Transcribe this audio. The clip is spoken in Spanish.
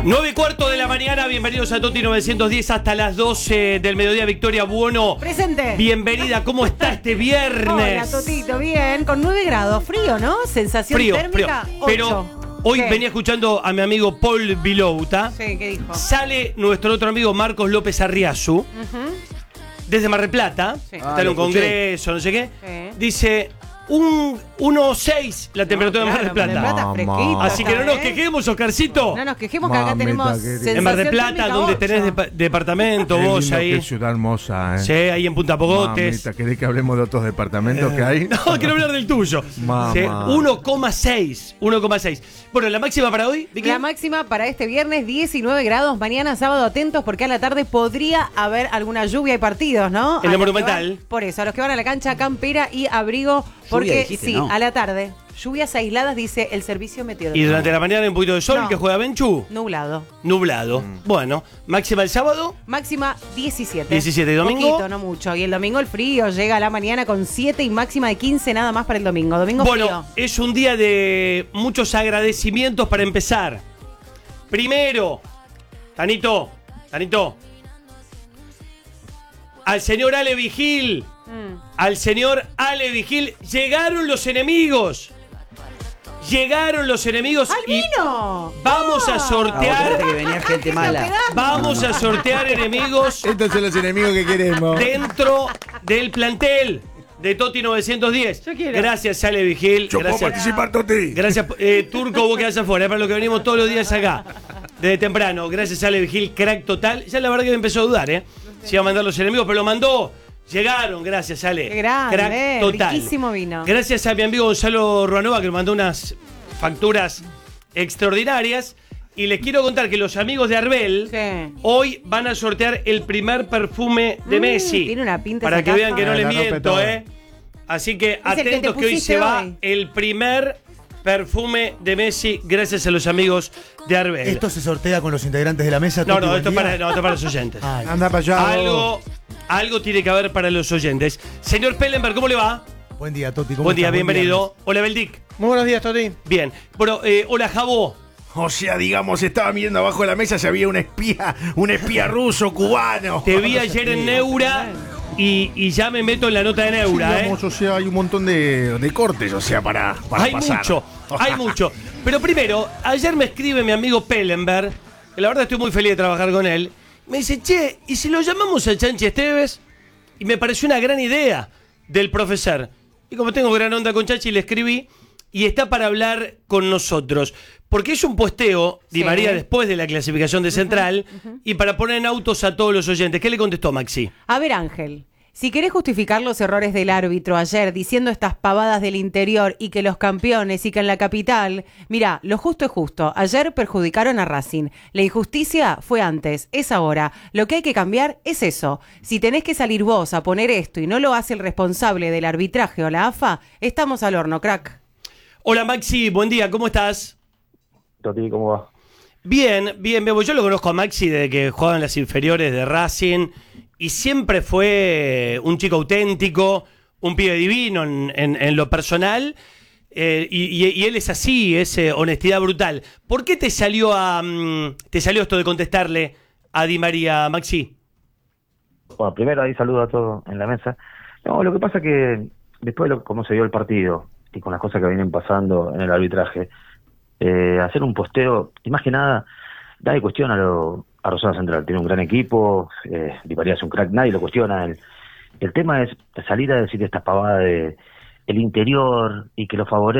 9:15 de la mañana, bienvenidos a Toti 910 hasta las 12 del mediodía. Victoria Buono. Presente. Bienvenida, ¿cómo está este viernes? Hola, Totito, bien. Con 9 grados, frío, ¿no? Sensación térmica, 8. Pero hoy venía escuchando a mi amigo Paul Vilouta. Sí, ¿qué dijo? Sale nuestro otro amigo Marcos López Arriazu, desde Mar del Plata, está en un congreso, no sé qué. Sí. Dice 1.6 la temperatura de Mar del Plata. Mar del Plata fresquito. Así que no está, nos quejemos, Oscarcito. No nos quejemos que acá tenemos sensación En Mar del Plata, térmica, donde 8. tenés departamento, Qué vos lindo, ahí. qué ciudad hermosa, Sí, ahí en Punta Pogotes. Mamita, ¿querés que hablemos de otros departamentos que hay? No, quiero hablar del tuyo. Mamá. Sí, 1,6. Bueno, ¿la máxima para hoy, Vicky? La máxima para este viernes, 19 grados. Mañana sábado, atentos porque a la tarde podría haber alguna lluvia y partidos, ¿no? En la A los que Monumental. por eso, a los que van a la cancha, campera y abrigo. Porque dijiste, sí, ¿no? a la tarde, lluvias aisladas, dice el servicio Y meteorológico. durante la mañana un poquito de sol, No. que juega Benchu. Nublado. Nublado. Bueno, máxima el sábado. Máxima 17. 17, ¿y domingo? Poquito, no mucho. Y el domingo el frío llega a la mañana con 7 y máxima de 15 nada más para el domingo. Domingo Bueno, frío. es un día de muchos agradecimientos para empezar. Primero, Tanito, al señor Ale Vigil, llegaron los enemigos. Llegaron los enemigos y ¡Albino! vamos a sortear. que venía gente mala. Vamos a sortear enemigos Estos son los enemigos que queremos. dentro del plantel de Toti 910. Yo quiero. Gracias, Ale Vigil. Yo puedo Gracias. participar, Toti. Gracias, Turco, vos quedás afuera, es para lo que venimos todos los días acá, desde temprano. Gracias, Ale Vigil, crack total. Ya la verdad que me empezó a dudar, si iba a mandar los enemigos, pero lo mandó. Llegaron, gracias, Ale. Qué grande, crack total. riquísimo vino. Gracias a mi amigo Gonzalo Ruanova, que me mandó unas facturas extraordinarias. Y les quiero contar que los amigos de Arbel Sí. hoy van a sortear el primer perfume de Messi. tiene una pinta para esa que vean caja. que no La les rompe miento, toda. Así que el que te atentos que hoy pusiste se va hoy. el primer perfume de Messi gracias a los amigos de Arbel. ¿Esto se sortea con los integrantes de la mesa? No, Toti, no, buen esto es día? para los oyentes. Ay, Anda para allá. Algo tiene que haber para los oyentes. Señor Pellenberg, ¿cómo le va? buen día, Toti. ¿cómo Buen día, estás? bienvenido. Hola, Beldic. Muy buenos días, Toti. Bien. Bueno, hola, Jabó. O sea, digamos, estaba mirando abajo de la mesa si había un espía ruso, cubano. Te vi ayer en Neura y ya me meto en la nota de Neura, Digamos, o sea, hay un montón de cortes, o sea, para Hay pasar. hay mucho. Pero primero, ayer me escribe mi amigo Pellenberg, que la verdad estoy muy feliz de trabajar con él. Me dice, che, ¿y si lo llamamos a Chanchi Esteves? Y me pareció una gran idea del profesor. Y como tengo gran onda con Chanchi, le escribí y está para hablar con nosotros. Porque es un posteo, Di Sí. María, después de la clasificación de Central, y para poner en autos a todos los oyentes. ¿Qué le contestó Maxi? A ver, Ángel, si querés justificar los errores del árbitro ayer diciendo estas pavadas del interior y que los campeones y que en la capital, mirá, lo justo es justo. Ayer perjudicaron a Racing. La injusticia fue antes, es ahora. Lo que hay que cambiar es eso. Si tenés que salir vos a poner esto y no lo hace el responsable del arbitraje o la AFA, estamos al horno, crack. Hola Maxi, buen día, ¿cómo estás? Toti, ¿cómo va? Bien, yo lo conozco a Maxi desde que jugaba en las inferiores de Racing y siempre fue un chico auténtico, un pibe divino en lo personal y él es así, es honestidad brutal. ¿Por qué te salió esto de contestarle a Di María, Maxi? Bueno, primero ahí saludo a todos en la mesa. No, lo que pasa que después de cómo se dio el partido y con las cosas que vienen pasando en el arbitraje, hacer un posteo, y más que nada, nadie cuestiona a Rosario Central. Tiene un gran equipo, Di María es un crack, nadie lo cuestiona. El tema es salir a decir estas pavadas de el interior y que lo favorece.